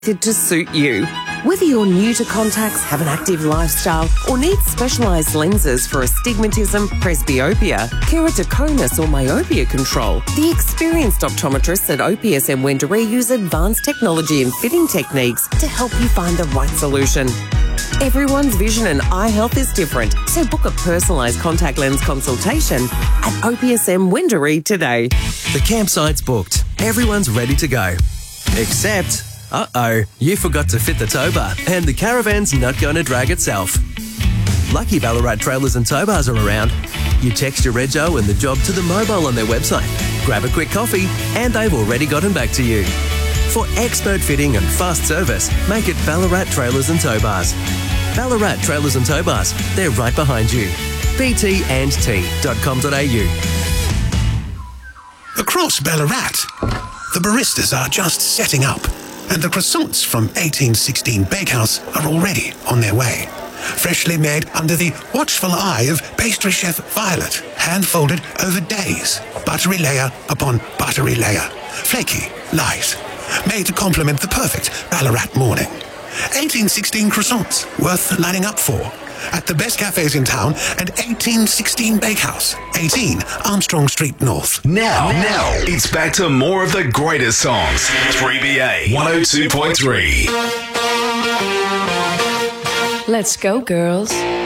to suit you. Whether you're new to contacts, have an active lifestyle, or need specialised lenses for astigmatism, presbyopia, keratoconus, or myopia control, the experienced optometrists at OPSM Wendouree use advanced technology and fitting techniques to help you find the right solution. Everyone's vision and eye health is different, so book a personalised contact lens consultation at OPSM Wendouree today. The campsite's booked. Everyone's ready to go. Except... you forgot to fit the tow bar, and the caravan's not going to drag itself. Lucky Ballarat Trailers and Tow Bars are around. You text your rego and the job to the mobile on their website. Grab a quick coffee, and they've already gotten back to you. For expert fitting and fast service, make it Ballarat Trailers and Tow Bars. Ballarat Trailers and Tow Bars, they're right behind you. btandt.com.au. Across Ballarat, the baristas are just setting up, and the croissants from 1816 Bakehouse are already on their way. Freshly made under the watchful eye of pastry chef Violet, hand-folded over days, buttery layer upon buttery layer, flaky, light, made to complement the perfect Ballarat morning. 1816 croissants, worth lining up for, at the best cafes in town and 1816 Bakehouse, 18 Armstrong Street North. Now, it's back to more of the greatest songs. 3BA 102.3. Let's go, girls.